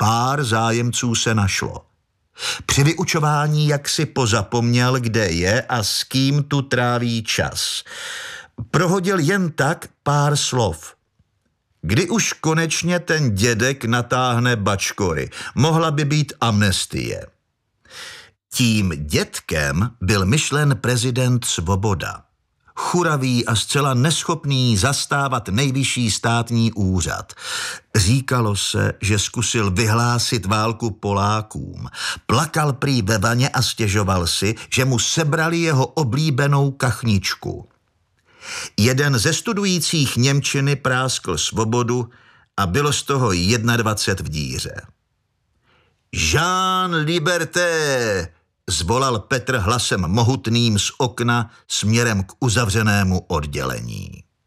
Pár zájemců se našlo. Při vyučování jaksi pozapomněl, kde je a s kým tu tráví čas. Prohodil jen tak pár slov. Kdy už konečně ten dědek natáhne bačkory? Mohla by být amnestie. Tím dědkem byl myšlen prezident Svoboda. Churavý a zcela neschopný zastávat nejvyšší státní úřad. Říkalo se, že zkusil vyhlásit válku Polákům. Plakal prý ve vaně a stěžoval si, že mu sebrali jeho oblíbenou kachničku. Jeden ze studujících němčiny práskl Svobodu a bylo z toho 21 v díře. Jean Liberté, zvolal Petr hlasem mohutným z okna směrem k uzavřenému oddělení.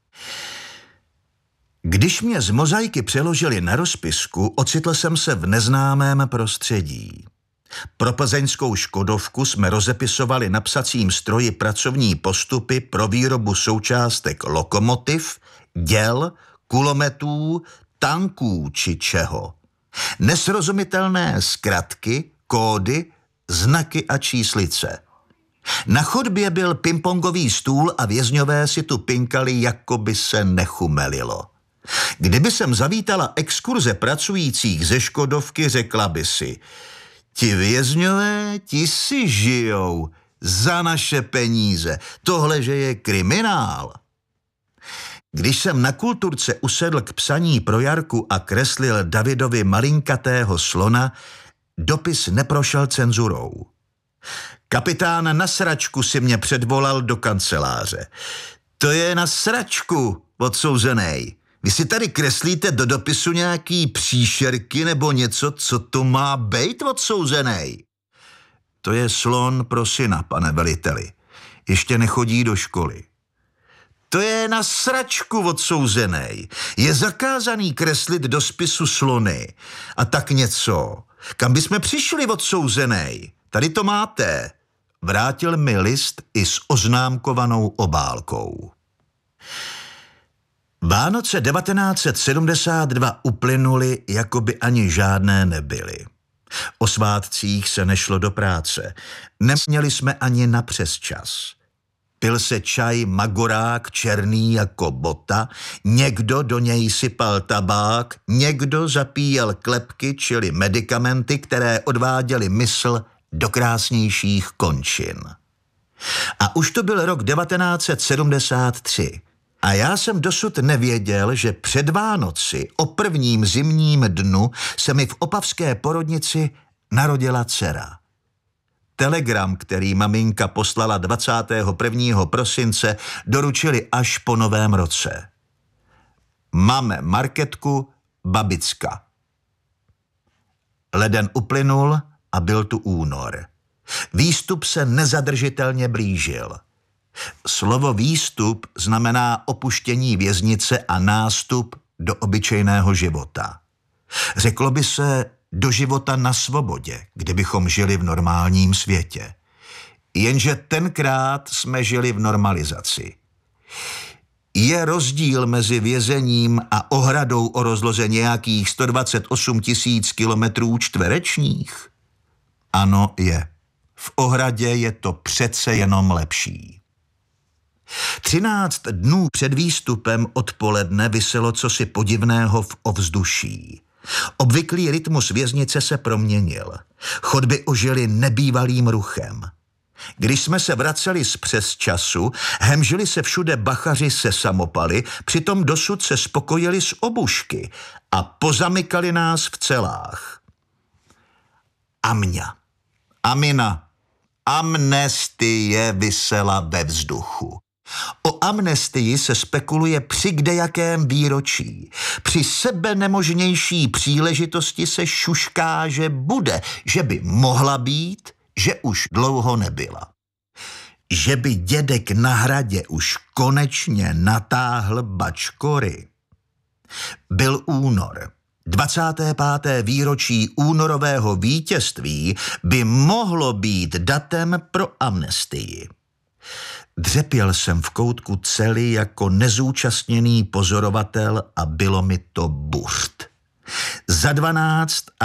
Když mě z mozaiky přeložili na rozpisku, ocitl jsem se v neznámém prostředí. Pro plzeňskou Škodovku jsme rozepisovali na psacím stroji pracovní postupy pro výrobu součástek lokomotiv, děl, kulometů, tanků či čeho. Nesrozumitelné zkratky, kódy, znaky a číslice. Na chodbě byl pingpongový stůl a vězňové si tu pinkali, jako by se nechumelilo. Kdyby sem zavítala exkurze pracujících ze Škodovky, řekla by si: ti vězňové, ti si žijou za naše peníze, tohle, že je kriminál. Když jsem na kulturce usedl k psaní pro Jarku a kreslil Davidovi malinkatého slona, dopis neprošel cenzurou. Kapitán na sračku si mě předvolal do kanceláře. To je na sračku, odsouzenej. Vy si tady kreslíte do dopisu nějaký příšerky nebo něco, co to má bejt, odsouzenej? To je slon pro syna, pane veliteli. Ještě nechodí do školy. To je na sračku, odsouzenej. Je zakázaný kreslit do spisu slony. A tak něco. Kam bychom přišli, odsouzenej? Tady to máte. Vrátil mi list i s oznámkovanou obálkou. Vánoce 1972 uplynuly, jako by ani žádné nebyly. O svátcích se nešlo do práce. Neměli jsme ani na přesčas. Pil se čaj magorák černý jako bota, někdo do něj sypal tabák, někdo zapíjel klepky, čili medikamenty, které odváděly mysl do krásnějších končin. A už to byl rok 1973. A já jsem dosud nevěděl, že před Vánoci o prvním zimním dnu se mi v opavské porodnici narodila dcera. Telegram, který maminka poslala 21. prosince, doručili až po Novém roce. Máme Marketku, babicka. Leden uplynul a byl tu únor. Výstup se nezadržitelně blížil. Slovo výstup znamená opuštění věznice a nástup do obyčejného života. Řeklo by se do života na svobodě, kdybychom žili v normálním světě. Jenže tenkrát jsme žili v normalizaci. Je rozdíl mezi vězením a ohradou o rozloze nějakých 128 000 kilometrů čtverečních? Ano, je. V ohradě je to přece jenom lepší. 13 dnů před výstupem odpoledne viselo cosi podivného v ovzduší. Obvyklý rytmus věznice se proměnil. Chodby ožily nebývalým ruchem. Když jsme se vraceli z přesčasu, hemžili se všude bachaři se samopaly, přitom dosud se spokojili s obušky a pozamykali nás v celách. Amňa, Amina, amnestie visela ve vzduchu. O amnestii se spekuluje při kdejakém výročí. Při sebenemožnější příležitosti se šušká, že bude, že by mohla být, že už dlouho nebyla. Že by dědek na hradě už konečně natáhl bačkory. Byl únor. 25. výročí únorového vítězství by mohlo být datem pro amnestii. Dřepěl jsem v koutku cely jako nezúčastněný pozorovatel a bylo mi to buřt. Za 12